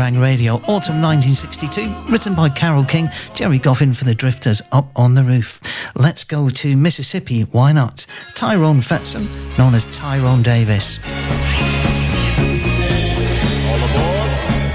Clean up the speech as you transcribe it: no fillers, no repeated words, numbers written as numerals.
Bang Radio, autumn 1962, written by Carole King, Jerry Goffin for the Drifters, Up on the Roof. Let's go to Mississippi, why not? Tyrone Fetson, known as Tyrone Davis.